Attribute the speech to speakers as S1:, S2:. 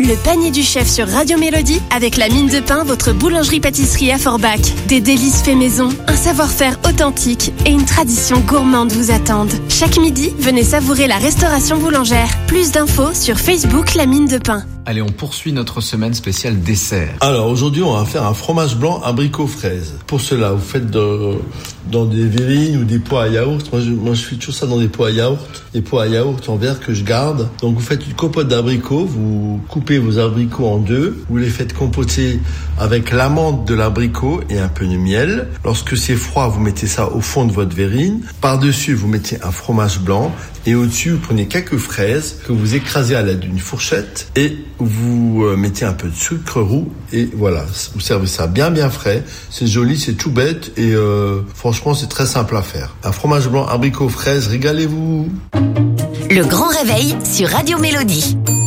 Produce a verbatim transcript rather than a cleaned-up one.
S1: Le panier du chef sur Radio Mélodie avec la mine de pain, votre boulangerie-pâtisserie à Forbach. Des délices faits maison, un savoir-faire authentique et une tradition gourmande vous attendent. Chaque midi, venez savourer la restauration boulangère. Plus d'infos sur Facebook La Mine de Pain.
S2: Allez, on poursuit notre semaine spéciale dessert.
S3: Alors aujourd'hui, on va faire un fromage blanc abricot fraise. Pour cela, vous faites de, dans des verrines ou des pots à yaourt. Moi je, moi, je fais toujours ça dans des pots à yaourt. Des pots à yaourt en verre que je garde. Donc vous faites une compote d'abricots. Vous coupez vos abricots en deux. Vous les faites compoter avec l'amande de l'abricot et un peu de miel. Lorsque c'est froid, vous mettez ça au fond de votre verrine. Par-dessus, vous mettez un fromage blanc. Et au-dessus, vous prenez quelques fraises que vous écrasez à l'aide d'une fourchette et vous mettez un peu de sucre roux et voilà, vous servez ça bien bien frais. C'est joli, c'est tout bête et euh, franchement, c'est très simple à faire. Un fromage blanc abricot fraise, régalez-vous.
S4: Le grand réveil sur Radio Mélodie.